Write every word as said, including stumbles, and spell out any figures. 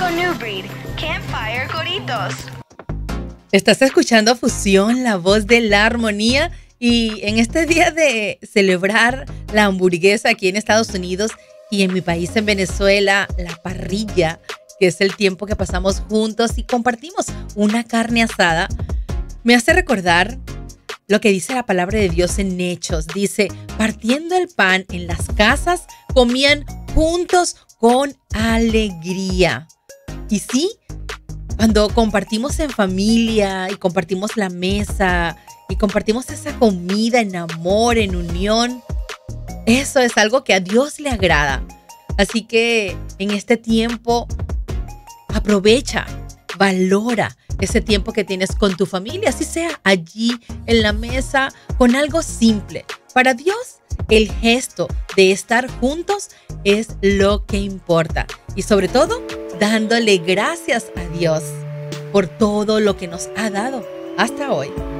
Nuevo New Breed, Campfire Coritos. Estás escuchando Fusión, la voz de la armonía. Y en este día de celebrar la hamburguesa aquí en Estados Unidos y en mi país, en Venezuela, la parrilla, que es el tiempo que pasamos juntos y compartimos una carne asada, me hace recordar lo que dice la palabra de Dios en Hechos. Dice, partiendo el pan en las casas, comían juntos con alegría. Y sí, cuando compartimos en familia y compartimos la mesa y compartimos esa comida en amor, en unión, eso es algo que a Dios le agrada. Así que en este tiempo, aprovecha, valora ese tiempo que tienes con tu familia, así sea allí en la mesa con algo simple. Para Dios, el gesto de estar juntos es lo que importa. Y sobre todo, dándole gracias a Dios por todo lo que nos ha dado hasta hoy.